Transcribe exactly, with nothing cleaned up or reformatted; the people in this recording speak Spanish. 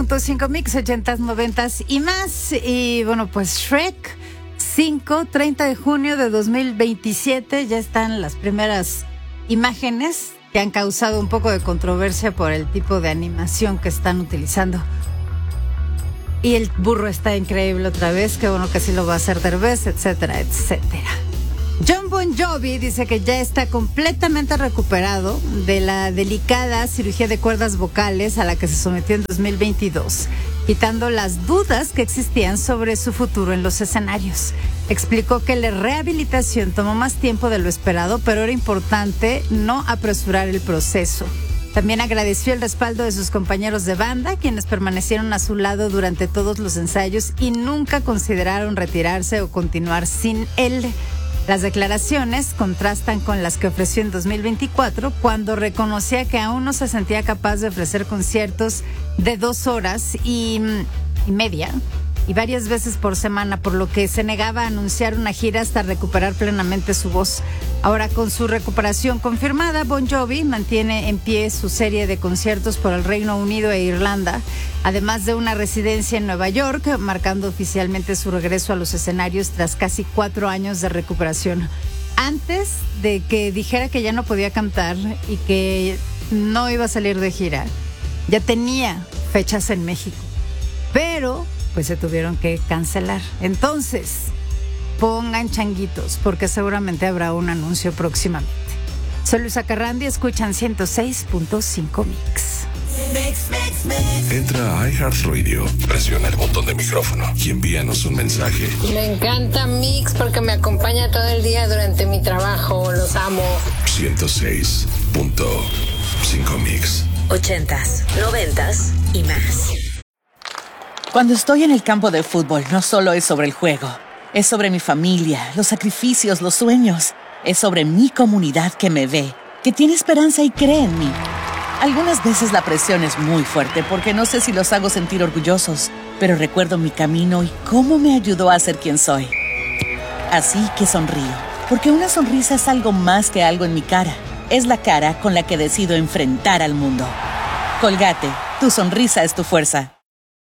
punto cinco Mix, ochentas, noventas y más. Y bueno, pues Shrek cinco, treinta de junio de dos mil veintisiete, ya están las primeras imágenes que han causado un poco de controversia por el tipo de animación que están utilizando. Y el burro está increíble otra vez, qué bueno que sí lo va a hacer Derbez, etcétera, etcétera. Jon Bon Jovi dice que ya está completamente recuperado de la delicada cirugía de cuerdas vocales a la que se sometió en dos mil veintidós, quitando las dudas que existían sobre su futuro en los escenarios. Explicó que la rehabilitación tomó más tiempo de lo esperado, pero era importante no apresurar el proceso. También agradeció el respaldo de sus compañeros de banda, quienes permanecieron a su lado durante todos los ensayos y nunca consideraron retirarse o continuar sin él. Las declaraciones contrastan con las que ofreció en dos mil veinticuatro, cuando reconocía que aún no se sentía capaz de ofrecer conciertos de dos horas y, y media y varias veces por semana, por lo que se negaba a anunciar una gira hasta recuperar plenamente su voz. Ahora, con su recuperación confirmada, Bon Jovi mantiene en pie su serie de conciertos por el Reino Unido e Irlanda, además de una residencia en Nueva York, marcando oficialmente su regreso a los escenarios tras casi cuatro años de recuperación. Antes de que dijera que ya no podía cantar y que no iba a salir de gira, ya tenía fechas en México, pero pues se tuvieron que cancelar. Entonces, pongan changuitos, porque seguramente habrá un anuncio próximamente. Soy Luisa Carrandi, escuchan ciento seis punto cinco Mix. Mix, mix, mix. Entra a iHeartRadio, presiona el botón de micrófono y envíanos un mensaje. Me encanta Mix porque me acompaña todo el día durante mi trabajo. Los amo. ciento seis punto cinco Mix. Ochentas, noventas y más. Cuando estoy en el campo de fútbol, no solo es sobre el juego. Es sobre mi familia, los sacrificios, los sueños. Es sobre mi comunidad que me ve, que tiene esperanza y cree en mí. Algunas veces la presión es muy fuerte porque no sé si los hago sentir orgullosos, pero recuerdo mi camino y cómo me ayudó a ser quien soy. Así que sonrío, porque una sonrisa es algo más que algo en mi cara. Es la cara con la que decido enfrentar al mundo. Colgate, tu sonrisa es tu fuerza.